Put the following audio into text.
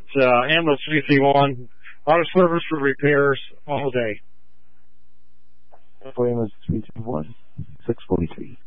Ambulance 331, auto service for repairs all day. For Ambulance 331, 643.